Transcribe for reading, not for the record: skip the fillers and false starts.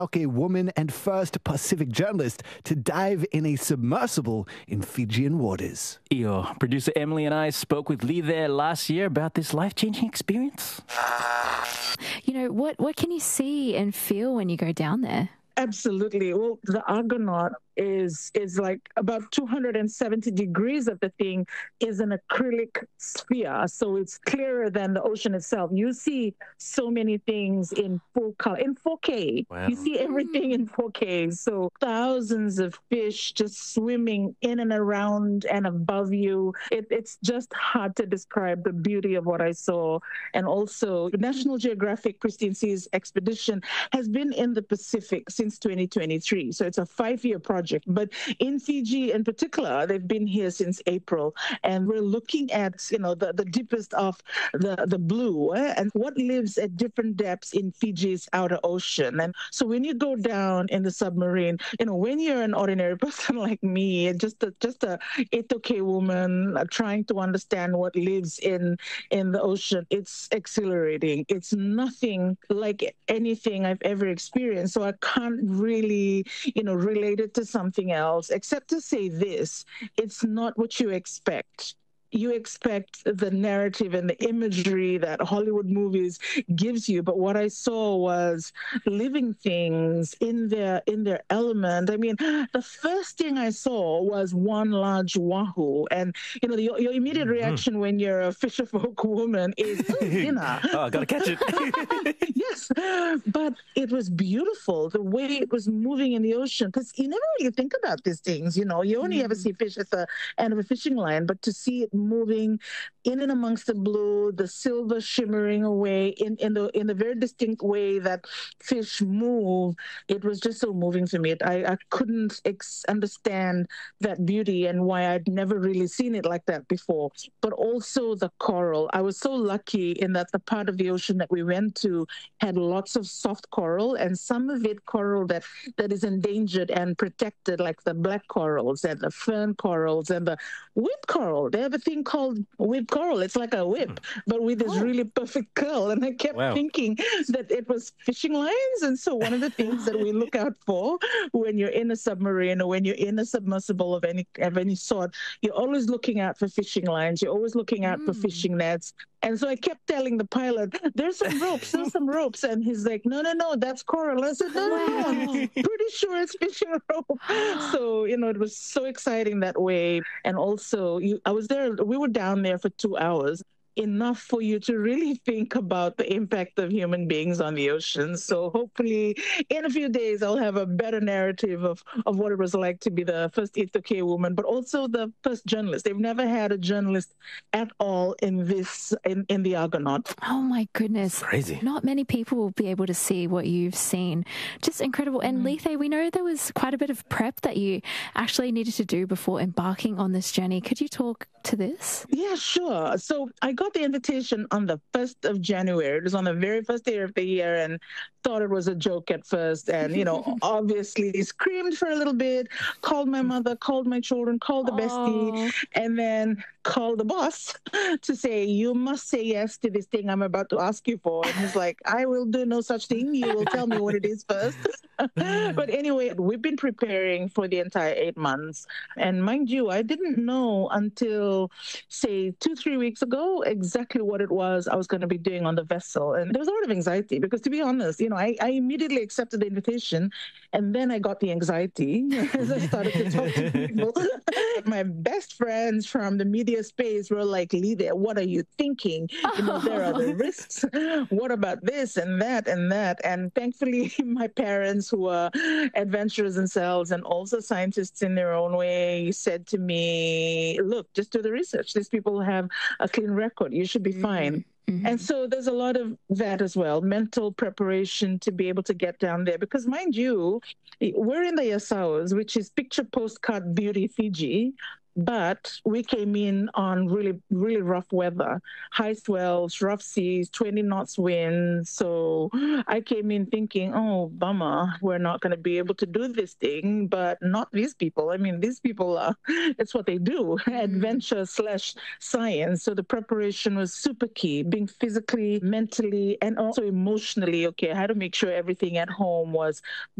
Okay, woman and first Pacific journalist to dive in a submersible in Fijian waters. Iyo, producer Emily and I spoke with Lee there last year about this life-changing experience. You know, what can you see and feel when you go down there? Absolutely. Well, the Argonaut is like about 270 degrees of the thing is an acrylic sphere, so it's clearer than the ocean itself. You see so many things in full color, in 4K. Wow. You see everything in 4K. So thousands of fish just swimming in and around and above you. It's just hard to describe the beauty of what I saw. And also, National Geographic Christine Sea's expedition has been in the Pacific since 2023. So it's a 5-year project. But in Fiji in particular, they've been here since April. And we're looking at, the deepest of the blue and what lives at different depths in Fiji's outer ocean. And so when you go down in the submarine, when you're an ordinary person like me, just a 8K woman trying to understand what lives in the ocean, it's exhilarating. It's nothing like anything I've ever experienced. So I can't really, relate it to something else, except to say this: it's not what you expect. You expect the narrative and the imagery that Hollywood movies gives you, but what I saw was living things in their element. I mean, the first thing I saw was one large wahoo, and your immediate reaction when you're a fisherfolk woman is dinner. Oh, I gotta catch it. Yes, but it was beautiful the way it was moving in the ocean, because you never really think about these things. You only ever see fish at the end of a fishing line, but to see it moving in and amongst the blue, the silver shimmering away in the very distinct way that fish move, it was just so moving to me. I couldn't understand that beauty and why I'd never really seen it like that before. But also the coral. I was so lucky in that the part of the ocean that we went to had lots of soft coral, and some of it coral that is endangered and protected, like the black corals and the fern corals and the whip coral. They have a thing called whip coral. It's like a whip, but with this really perfect curl. And I kept thinking that it was fishing lines. And so one of the things that we look out for when you're in a submarine or when you're in a submersible of any sort, you're always looking out for fishing lines. You're always looking out for fishing nets. And so I kept telling the pilot, there's some ropes. And he's like, no, that's coral. I said, no, I'm pretty sure it's fishing rope. So, it was so exciting that way. And also, I was there, we were down there for 2 hours. Enough for you to really think about the impact of human beings on the ocean. So hopefully in a few days I'll have a better narrative of what it was like to be the first Itoke woman, but also the first journalist. They've never had a journalist at all in the Argonaut. Oh my goodness. Crazy. Not many people will be able to see what you've seen. Just incredible. And Lethe, we know there was quite a bit of prep that you actually needed to do before embarking on this journey. Could you talk to this? Yeah, sure. So I got the invitation on the 1st of January. It was on the very first day of the year, and thought it was a joke at first. And, obviously screamed for a little bit, called my mother, called my children, called the bestie, and then called the boss to say, you must say yes to this thing I'm about to ask you for. And he's like, I will do no such thing. You will tell me what it is first. But anyway, we've been preparing for the entire 8 months. And mind you, I didn't know until, say, 2-3 weeks ago exactly what it was I was going to be doing on the vessel. And there was a lot of anxiety because, to be honest, I immediately accepted the invitation, and then I got the anxiety as I started to talk to people. My best friends from the media space were like, Lida, what are you thinking? There are the risks. What about this and that and that? And thankfully, my parents, who are adventurers themselves and also scientists in their own way, said to me, look, just do the research. These people have a clean record. You should be fine. And so there's a lot of that as well, mental preparation to be able to get down there. Because mind you, we're in the Yasaos, which is picture postcard beauty Fiji, But we came in on really, really rough weather, high swells, rough seas, 20 knots wind. So I came in thinking, oh, bummer, we're not going to be able to do this thing, but not these people. I mean, these people are, it's what they do, adventure slash science. So the preparation was super key, being physically, mentally, and also emotionally, okay, I had to make sure everything at home was